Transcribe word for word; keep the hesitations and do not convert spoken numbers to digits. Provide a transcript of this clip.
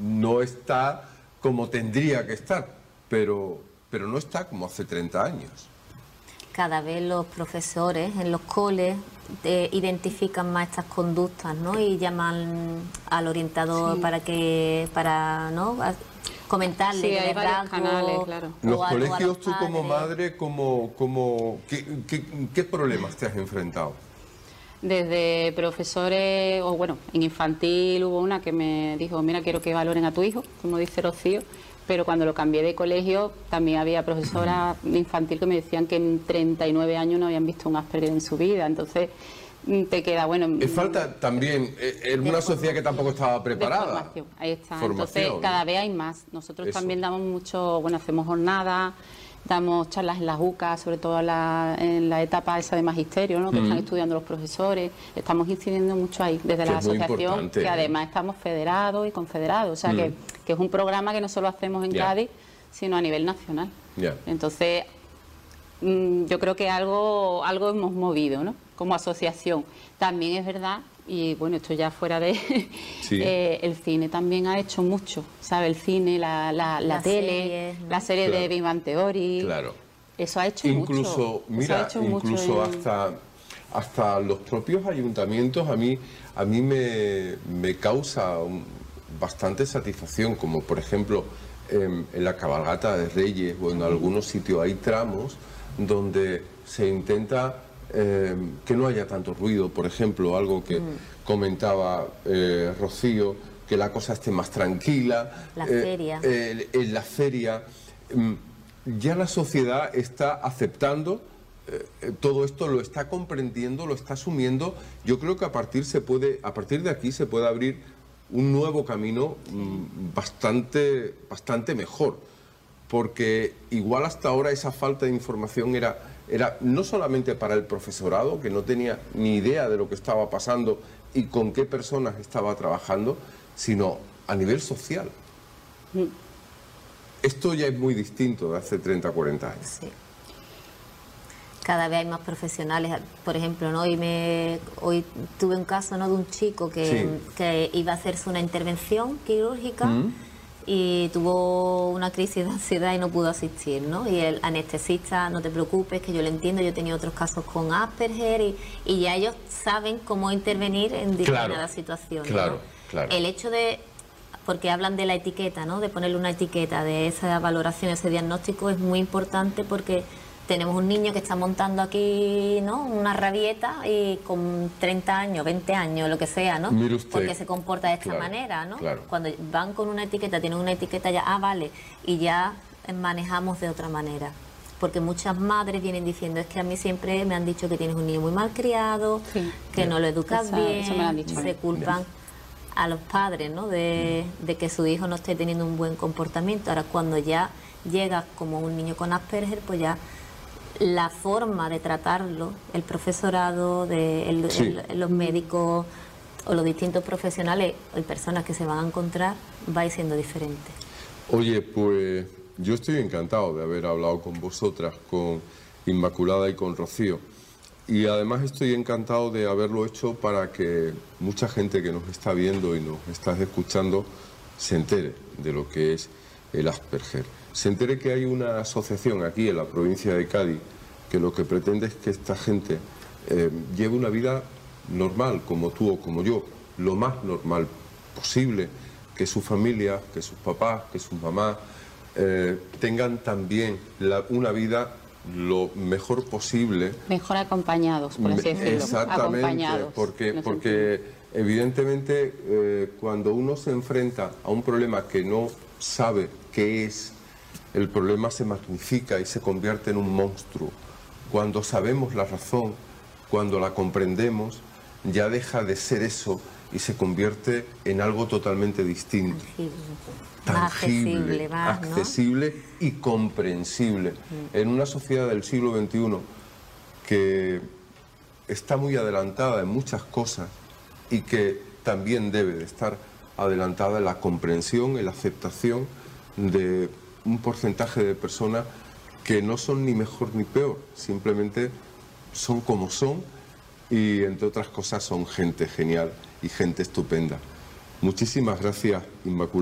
no está como tendría que estar, pero, pero no está como hace treinta años. Cada vez los profesores en los coles eh, identifican más estas conductas, ¿no? Y llaman al orientador sí. para que, para, ¿no? A comentarle. Sí, hay varios canales, claro. Los a, colegios, tú como madre, como, como, ¿qué, qué, ¿qué problemas te has enfrentado? Desde profesores, o bueno, en infantil hubo una que me dijo, mira, quiero que valoren a tu hijo, como dice Rocío, pero cuando lo cambié de colegio también había profesoras de infantil que me decían que en treinta y nueve años no habían visto un Asperger en su vida, entonces te queda, bueno... Falta también, en una sociedad que tampoco estaba preparada. De formación, ahí está, formación, entonces cada ¿no? vez hay más. Nosotros Eso. también damos mucho, bueno, hacemos jornadas, damos charlas en las U C A, sobre todo en la, en la etapa esa de magisterio, ¿no? Que mm. están estudiando los profesores, estamos incidiendo mucho ahí, desde que la asociación, que además estamos federados y confederados, o sea mm. que, que es un programa que no solo hacemos en yeah. Cádiz, sino a nivel nacional. Yeah. Entonces, mmm, yo creo que algo, algo hemos movido, ¿no? Como asociación. También es verdad, y bueno, esto ya fuera de... Sí. eh, el cine también ha hecho mucho, ¿sabe? El cine, la, la, la, la tele, serie, ¿no? La serie claro. de Big Bang Theory. Claro. Eso ha hecho incluso, mucho. Mira, ha hecho incluso mucho hasta, en... hasta los propios ayuntamientos a mí, a mí me, me causa un, bastante satisfacción, como por ejemplo en, en la cabalgata de Reyes o en algunos sitios hay tramos donde se intenta... Eh, que no haya tanto ruido, por ejemplo, algo que mm. comentaba eh, Rocío, que la cosa esté más tranquila. La eh, feria. Eh, en la feria, eh, ya la sociedad está aceptando eh, todo esto, lo está comprendiendo, lo está asumiendo. Yo creo que a partir, se puede, a partir de aquí se puede abrir un nuevo camino mm, bastante, bastante mejor, porque igual hasta ahora esa falta de información era... era no solamente para el profesorado, que no tenía ni idea de lo que estaba pasando y con qué personas estaba trabajando, sino a nivel social. Mm. Esto ya es muy distinto de hace treinta, cuarenta años. Sí. Cada vez hay más profesionales, por ejemplo, ¿no? Hoy, me, hoy tuve un caso, ¿no?, de un chico que, sí. que iba a hacerse una intervención quirúrgica. Mm. Y tuvo una crisis de ansiedad y no pudo asistir, ¿no? Y el anestesista, no te preocupes, que yo lo entiendo, yo he tenido otros casos con Asperger y, y ya ellos saben cómo intervenir en determinadas claro, situaciones. Claro, ¿no? claro. El hecho de, porque hablan de la etiqueta, ¿no?, de ponerle una etiqueta, de esa valoración, ese diagnóstico es muy importante porque tenemos un niño que está montando aquí, ¿no?, una rabieta y con treinta años, veinte años, lo que sea, ¿no? Mire usted, porque se comporta de esta claro, manera, ¿no? Claro. Cuando van con una etiqueta, tienen una etiqueta ya, ah, vale, y ya manejamos de otra manera. Porque muchas madres vienen diciendo, es que a mí siempre me han dicho que tienes un niño muy mal criado, sí, que sí. no lo educas Esa, bien, eso me lo han dicho. se culpan bien. a los padres, ¿no?, de, de que su hijo no esté teniendo un buen comportamiento. Ahora, cuando ya llega como un niño con Asperger, pues ya la forma de tratarlo, el profesorado, de el, sí. el, los médicos o los distintos profesionales y personas que se van a encontrar, va a ir siendo diferente. Oye, pues yo estoy encantado de haber hablado con vosotras, con Inmaculada y con Rocío. Y además estoy encantado de haberlo hecho para que mucha gente que nos está viendo y nos está escuchando se entere de lo que es el Asperger. Se entere que hay una asociación aquí en la provincia de Cádiz que lo que pretende es que esta gente eh, lleve una vida normal, como tú o como yo, lo más normal posible, que su familia, que sus papás, que sus mamás eh, tengan también la, una vida lo mejor posible. Mejor acompañados, por así decirlo. Exactamente, acompañados, porque, porque evidentemente eh, cuando uno se enfrenta a un problema que no sabe qué es, el problema se magnifica y se convierte en un monstruo. Cuando sabemos la razón, cuando la comprendemos, ya deja de ser eso y se convierte en algo totalmente distinto. Tangible, tangible, más, ¿no? accesible y comprensible. Mm. En una sociedad del siglo veintiuno que está muy adelantada en muchas cosas y que también debe de estar adelantada en la comprensión, en la aceptación de un porcentaje de personas que no son ni mejor ni peor, simplemente son como son y entre otras cosas son gente genial y gente estupenda. Muchísimas gracias, Inmaculada.